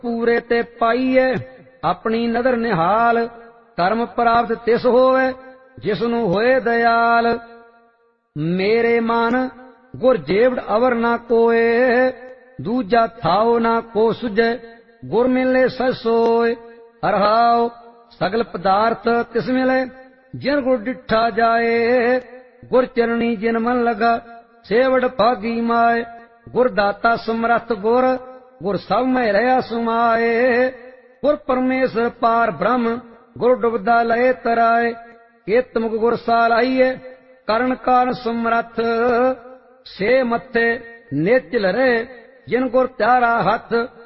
पूरे ते पाईए अपनी नदर निहाल। कर्म प्राप्त तिस होवे जिसनु होए दयाल। मेरे मन गुर जेवड़ अवर ना कोय, दूजा थाओ ना को सुझे गुर मिले सच सोय। हरहाओ सगल पदार्थ तिस मिले जिन गुर डिठा जाए। गुर चरणी जिन मन लगा सेवड़ भागी माए। गुर दाता समरथ गुर, गुर सब में रहा सुमाए। गुर परमेश्वर पार ब्रह्म, गुर डुबदा लय तराए। केतमुख गुर सालाइए करण कारण समरथ, से मथे नेचल रहे जिन गुर त्यारा हथ।